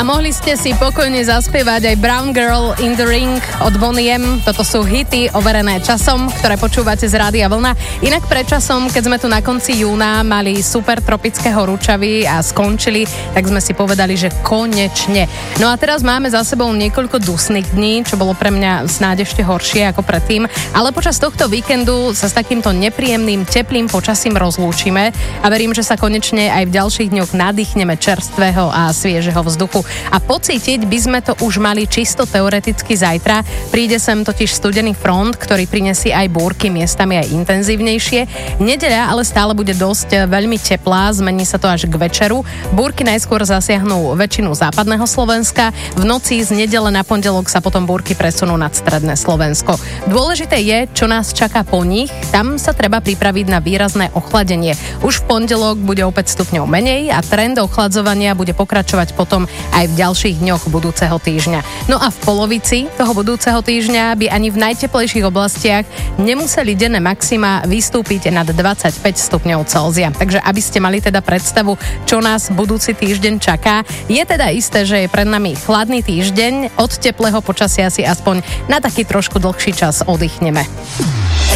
A mohli ste si pokojne zaspievať aj Brown Girl in the Ring od Bonnie M. Toto sú hity overené časom, ktoré počúvate z Rádia Vlna. Inak pred časom, keď sme tu na konci júna mali super tropické horúčavy a skončili, tak sme si povedali, že konečne. No a teraz máme za sebou niekoľko dusných dní, čo bolo pre mňa snáď ešte horšie ako predtým, ale počas tohto víkendu sa s takýmto nepríjemným teplým počasím rozlúčime a verím, že sa konečne aj v ďalších dňoch nadýchneme čerstvého a sviežeho vzduchu. A pocítiť by sme to už mali čisto teoreticky zajtra. Príde sem totiž studený front, ktorý prinesie aj búrky, miestami aj intenzívnejšie. Nedeľa ale stále bude dosť veľmi teplá, zmení sa to až k večeru. Búrky najskôr zasiahnu väčšinu západného Slovenska. V noci z nedele na pondelok sa potom búrky presunú nad stredné Slovensko. Dôležité je, čo nás čaká po nich. Tam sa treba pripraviť na výrazné ochladenie. Už v pondelok bude o 5 stupňov menej a trend ochladzovania bude pokračovať potom aj v ďalších dňoch budúceho týždňa. No a v polovici toho budúceho týždňa by ani v najteplejších oblastiach nemuseli denné maxima vystúpiť nad 25 stupňov Celzia. Takže aby ste mali teda predstavu, čo nás budúci týždeň čaká, je teda isté, že je pred nami chladný týždeň, od teplého počasia si aspoň na taký trošku dlhší čas oddychneme.